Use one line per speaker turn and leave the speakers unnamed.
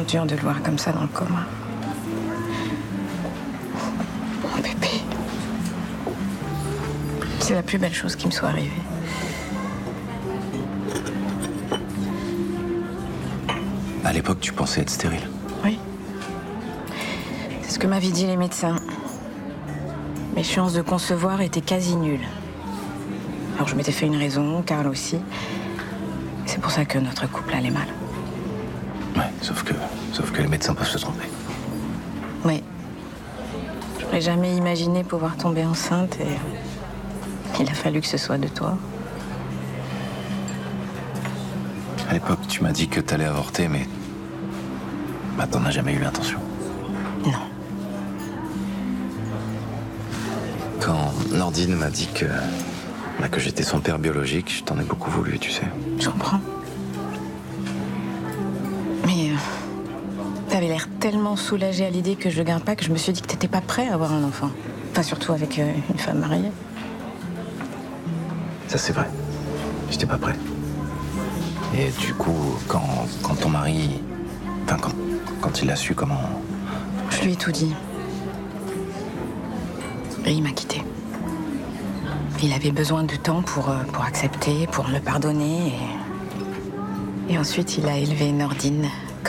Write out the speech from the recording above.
dur de le voir comme ça dans le coma. Mon bébé. C'est la plus belle chose qui me soit arrivée.
À l'époque, tu pensais être stérile?
Oui. C'est ce que m'avaient dit les médecins. Mes chances de concevoir étaient quasi nulles. Alors je m'étais fait une raison, Karl aussi. C'est pour ça que notre couple allait mal.
Ouais, sauf que les médecins peuvent se tromper.
Oui. J'aurais jamais imaginé pouvoir tomber enceinte et il a fallu que ce soit de toi.
À l'époque, tu m'as dit que t'allais avorter, mais... Bah, t'en as jamais eu l'intention.
Non.
Quand Nordine m'a dit que j'étais son père biologique, je t'en ai beaucoup voulu, tu sais.
Je comprends. Mais t'avais l'air tellement soulagé à l'idée que je garde pas que je me suis dit que t'étais pas prêt à avoir un enfant. Enfin, surtout avec une femme mariée.
Ça, c'est vrai. J'étais pas prêt. Et du coup, quand ton mari... Enfin, quand il a su comment...
Je lui ai tout dit. Et il m'a quitté. Il avait besoin de temps pour accepter, pour me pardonner. Et ensuite, il a élevé Nordine